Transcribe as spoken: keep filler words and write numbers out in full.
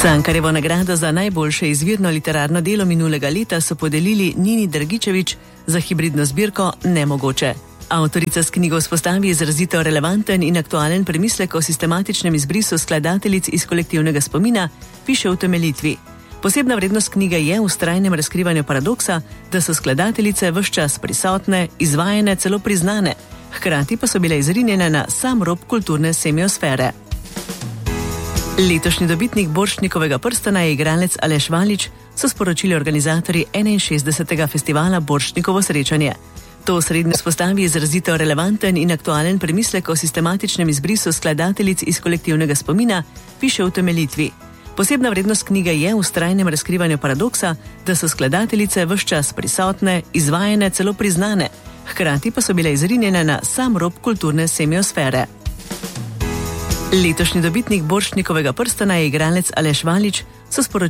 Cankarjevo nagrado za najboljše izvirno literarno delo minulega leta so podelili Nini Dragičević za hibridno zbirko Nemogoče. Avtorica s knjigo vzpostavi izrazito relevanten in aktualen premislek o sistematičnem izbrisu skladateljic iz kolektivnega spomina, piše v utemeljitvi. Posebna vrednost knjige je v vztrajnem razkrivanju paradoksa, da so skladateljice ves čas prisotne, izvajane, celo priznane, hkrati pa so bile izrinjene na sam rob kulturne semiosfere. Letošnji dobitnik Borštnikovega prstana je igralec Aleš Valič, so sporočili organizatorji enainšestdesetega festivala Borštnikovo srečanje. To srednjo vzpostavi izrazito relevanten in aktualen premislek o sistematičnem izbrisu skladateljic iz kolektivnega spomina, piše v utemeljitvi. Posebna vrednost knjige je v vztrajnem razkrivanju paradoksa, da so skladateljice ves čas prisotne, izvajane, celo priznane, hkrati pa so bile izrinjene na sam rob kulturne semiosfere. Letošnji dobitnik Borštnikovega prstana je igralec Aleš Valič, so sporočili